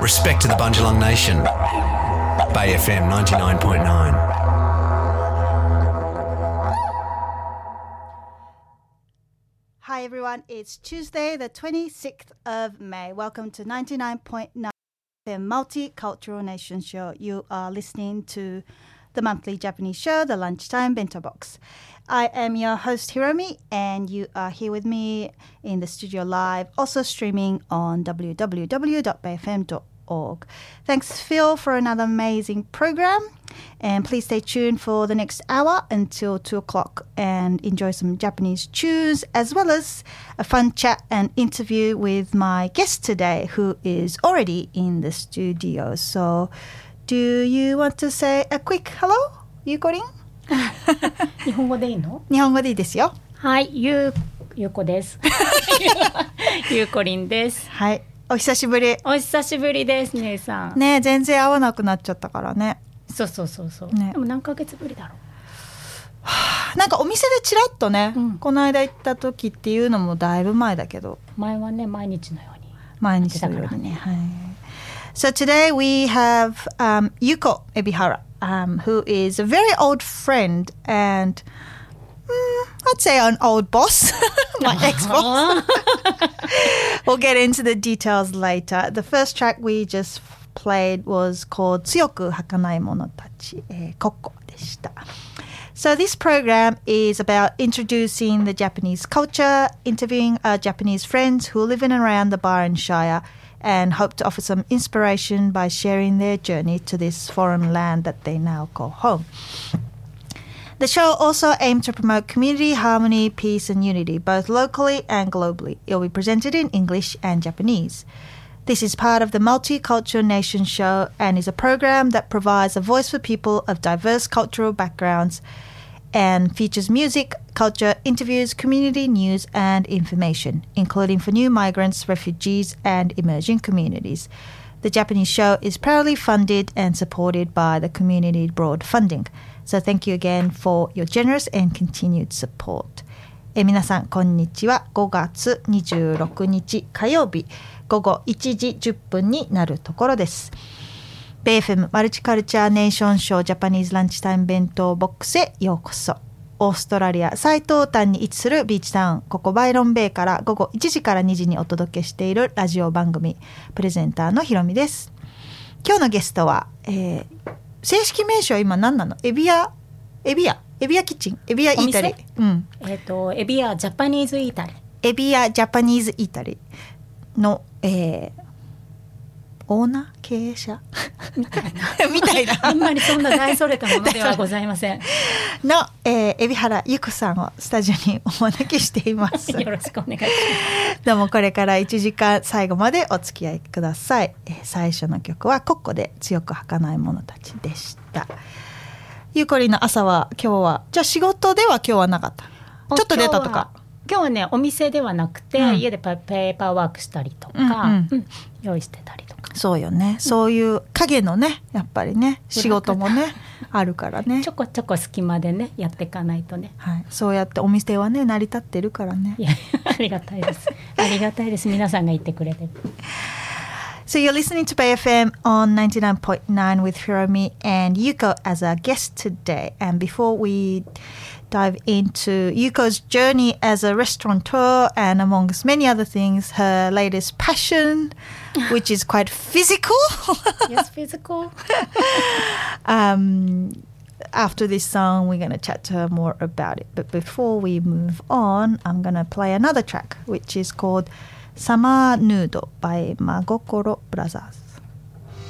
Respect to the Bundjalung Nation. Bay FM 99.9. Hi everyone, it's Tuesday the 26th of May. Welcome to 99.9 FM Multicultural Nation Show. You are listening to the monthly Japanese show, The Lunchtime Bento Box. I am your host Hiromi, and you are here with me in the studio live, also streaming on www.bayfm.org. Thanks Phil for another amazing program, and please stay tuned for the next hour until 2 o'clock and enjoy some Japanese tunes as well as a fun chat and interview with my guest today, who is already in the studio. So do you want to say a quick hello, ゆうこりん？ 日本語でいいの？ 日本語でいいですよ。 はい、ゆうこです。ゆうこりんです。 はい、お久しぶり。 お久しぶりです、姉さん。 ね、全然会わなくなっちゃったからね。 そう、ね、でも何ヶ月ぶりだろう。なんかお店でチラッとね、この間行った時っていうのもだいぶ前だけど。 前はね、毎日のように。 毎日のようにね。はい。So today we have Yuko Ebihara, who is a very old friend and I'd say an old boss, my ex-boss. We'll get into the details later. The first track we just played was called 強く儚い者たち、Kokko でした。So this program is about introducing the Japanese culture, interviewing our Japanese friends who live in and around the Byron Shire, and hope to offer some inspiration by sharing their journey to this foreign land that they now call home. The show also aims to promote community, harmony, peace and unity, both locally and globally. It will be presented in English and Japanese. This is part of the Multicultural Nation Show and is a program that provides a voice for people of diverse cultural backgrounds and features music, culture, interviews, community news and information, including for new migrants, refugees and emerging communities. The Japanese show is proudly funded and supported by the Community Broad Funding. So thank you again for your generous and continued support. 皆さんこんにちは。5月26日火曜日午後1時10分になるところです。ベイFMマルチカルチャーネーションショージャパニーズランチタイム弁当ボックスへようこそ。オーストラリア最東端に位置するビーチタウン、ここバイロンベイから午後1時から2時にお届けしているラジオ番組プレゼンターのひろみです。今日のゲストは、正式名称は今何なの？エビアキッチン、エビアイータリー、 エビアジャパニーズイータリー、 エビアジャパニーズイータリーの、オーナー経営者みたいなみたいなあんまりそんな大それたものではございませんの、海老原ゆ子さんをスタジオにお招きしていますよろしくお願いしますどうもこれから1時間最後までお付き合いください。最初の曲はコッコで強く儚い者たちでした。ゆうこりんの朝は今日はじゃあ仕事では今日はなかった？ちょっと出たとか？ 今日はねお店ではなくて、家でペーパーワークしたりとか、用意してたりとか。 そうよね、そういう影のねやっぱりね仕事もねあるからねちょこちょこ隙間でねやっていかないとね、 はい、そうやってお店はね成り立ってるからね。 いやありがたいですありがたいです、皆さんが言ってくれて。 So you're listening to Bay FM on 99.9 with Hiromi and Yuko as our guest today. And before we dive into Yuko's journey as a restaurateur and amongst many other things, her latest passion, which is quite physical. Yes, physical. After this song, we're going to chat to her more about it. But before we move on, I'm going to play another track, which is called Summer Nude by Magokoro Brothers.